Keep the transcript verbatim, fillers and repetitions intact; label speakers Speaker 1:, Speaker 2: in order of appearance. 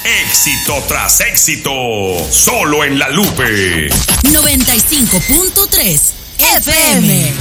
Speaker 1: Éxito tras éxito, solo en La Lupe
Speaker 2: noventa y cinco punto tres F M.